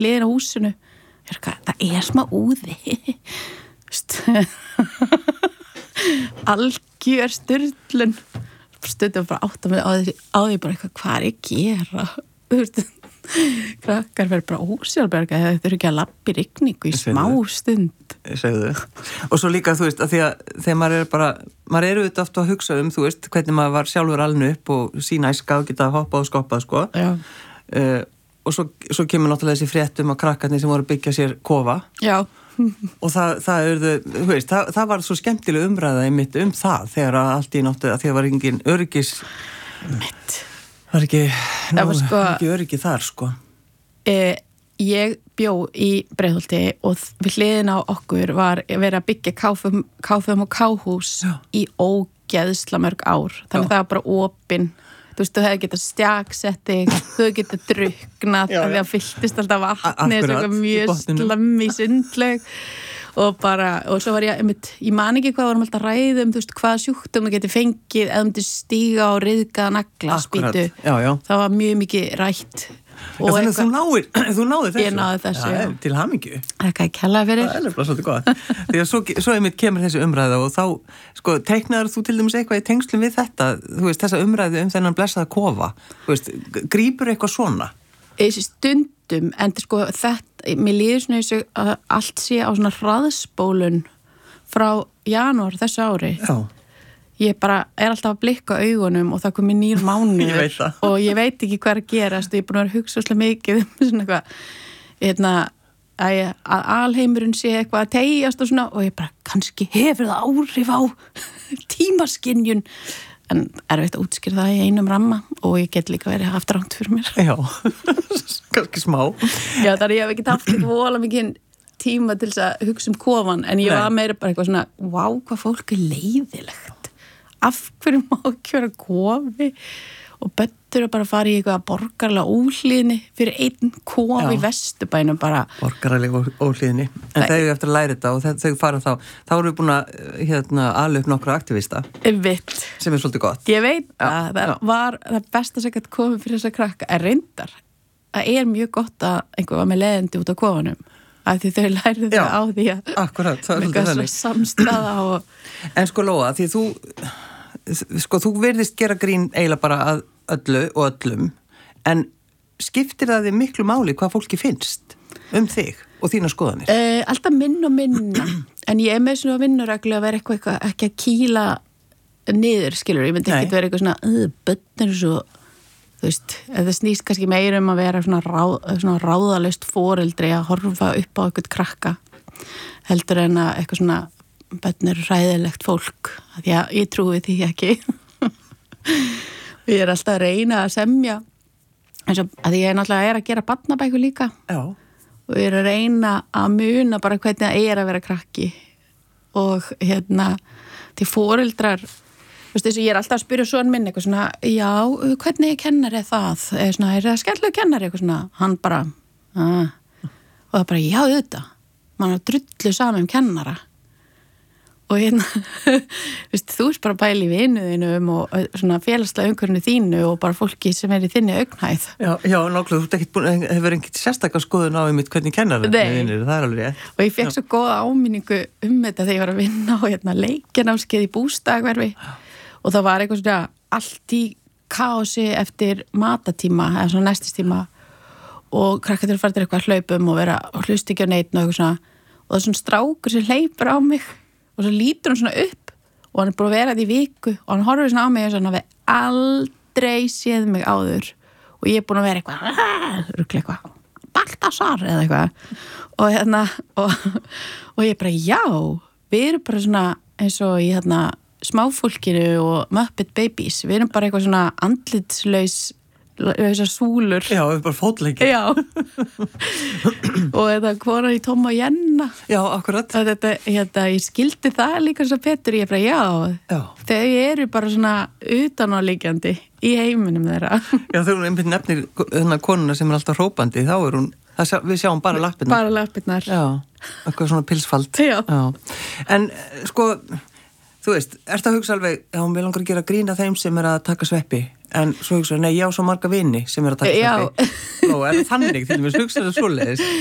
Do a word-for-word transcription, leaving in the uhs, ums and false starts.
liðin á húsinu það er smá úði algjör styrlun stundum bara átt að mig á því, á því bara eitthvað, hvað er ég að gera þú veist krakkar verður bara ósjálfberga þegar þau eru ekki að labba í rigningu í smá stund segðu og svo líka þú veist að því að þegar maður er bara maður eru auðvitað oft að hugsa um þú veist hvernig maður var sjálfur alveg upp og sína æska og geta hoppað og skoppað sko uh, og svo, svo kemur náttúrulega þessi fréttum á krakkarnir sem voru að byggja sér kofa já og það, það, er, þú veist, það, það var svo skemmtileg umræða einmitt um það þegar allt í náttu að því að var engin öryggis mitt það var ekki, nú, var sko, ekki öryggi þar sko eh, ég bjó í Breiðholti og við hliðin á okkur var verið að byggja káfum, káfum og káhús já. Í ógeðsla mörg ár þannig já. Það var bara opinn þú veist, þú hefði getað stjaksetti þú hefði getað drukknað af því að fylltist alltaf vatni þess að mjög slammi sundlaug og bara, og svo var ég einmitt, ég man ekki hvað varum alltaf ræðum, þú veist, hvað sjúkdóm þú geti fengið eða um til stíga og ryðgaða naglaspýtu, það var mjög mikið rætt og þannig að þú náir, þú náir þessu ég náði þessu, já, já. Til hamingju það er ekki kærlega fyrir það er nefnilega svolítið gott því að svo, svo einmitt kemur þessi umræða og þá, sko, teiknaður þú til dæmis eitthvað í tengslum við þetta, þú veist, þessa umræðu um þennan blessaða kofa, þú veist, grípur eitthvað svona? Stundum, en sko þetta, mér líður svona þessu að allt sé á svona hraðspólun frá janúar þessu ári já ég bara er alltaf að blikka augunum og það komi nýr mánuður ég og ég veit ekki hvað er að gerast og ég er búin að vera að hugsa svolítið mikið um svona eitthvað hérna, að, ég, að alheimurinn sé eitthvað að teyjast og svona og ég bara, kannski hefur það áhrif á tímaskynjun en erfitt að útskýra það í einum ramma og ég get líka verið haft rangt fyrir mér já, kannski smá já, þar ég hef ekki haft ekki vola mikið tíma til þess að hugsa um kofan en ég Nei. var meira bara eitthvað svona vá, hvað fólk er leiðilegt af hverju má ekki vera kofi og böttur að bara fara í eitthvað borgarlega óhlýðni fyrir einn kofi í Vesturbænum bara. Borgarlega óhlýðni. En þau eru eftir að læra þetta og þau fara þá, þá eru við búin að hérna, ala upp nokkra aktivista. Vitt. Sem er svolítið gott. Ég veit já, að það já. Var það besta sem gæti komið fyrir þessa krakka er reyndar. Það er mjög gott að einhver var með leiðindi út á kofanum. Af því þau lærið það á því að akkurat, það er svolítið þannig. Samstaða og... En sko Lóa, því þú sko þú verðist gera grín eiginlega bara að öllu og öllum en skiptir það þig miklu máli hvað fólki finnst um þig og þína skoðanir? Uh, alltaf minn og minna en ég er með svona vinnureglu að vera eitthvað, eitthvað ekki að kýla niður, skilur, ég myndi ekki vera eitthvað svona uh, bönnir svo þú veist, það snýst kannski meira um að vera svona, ráð, svona ráðalaust foreldri að horfa upp á eitthvað krakka heldur en að eitthvað svona bönnir ræðilegt fólk því að ég trúi því ekki og ég er alltaf að reyna að semja eins og að ég er náttúrulega er að gera barnabækur líka já. Og ég er að reyna að muna bara hvernig það er að vera krakki og hérna því foreldrar þú veist, ég er alltaf að spyrja son minn eitthvað svona, já, hvernig kennari er það? Eða svona, er það skemmtileg kennari? Eitthvað svona, hann bara, að, og það bara, já, þetta, mann er drullu saman um kennara. Og hérna, veist, þú erst bara að pæla í vinuðinum og svona félagslega umhverfinu þínu og bara fólki sem er í þinni augnhæð. Já, já, nákvæmlega, þú ert ekkert búin, hefur ekkert sérstaklega skoðun á einmitt hvernig kennari vinnir, það er alveg rétt. Og ég fekk svo góða áminningu um þetta þegar ég var að vinna á hérna leikjanámskeið í Bústaðahverfi. Og það var eitthvað svona allt í kaosi eftir matatíma eða svona næstistíma og krakkarnir farið eitthvað hlaupum og vera og hlusti ekki á neitt og eitthvað svona og það er svona strákur sem hleypur á mig og svo lítur hann svona upp og hann er búin að vera þetta í viku og hann horfir svona á mig og hann hafi aldrei séð mig áður og ég er búin að vera eitthvað rugla eitthvað Baltasar eða eitthvað og hérna og, og ég bara já við erum bara svona eins og í hérna smáfólkinu og Muppet Babies við erum bara eitthvað svona andlitslaus þessar súlur já, við erum bara fótleikir já og þetta konar í Tom og Jenna já, akkurat og þetta, hérna, ég skildi það líka svo Petur ég bara, já, já, þau eru bara svona utanáliggjandi í heiminum þeirra já, þegar hún einmitt nefnir þennan konuna sem er alltaf hrópandi þá er hún, það, við sjáum bara lappirnar bara lappirnar já, eitthvað svona pilsfald já. Já. En sko þú veist, ertu að hugsa alveg, já, mér langar að gera grín að þeim sem er að taka sveppi en svo hugsaðu, nei, ég á svo marga vini sem er að taka selfie. Nú, er það þannig, til og með hugsaðu svoleiðis.